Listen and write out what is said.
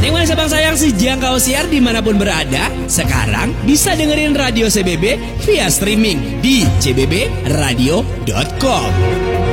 Neng Manisa Bang Sayang si jangkau siar dimanapun berada. Sekarang bisa dengerin Radio CBB via streaming di cbbradio.com.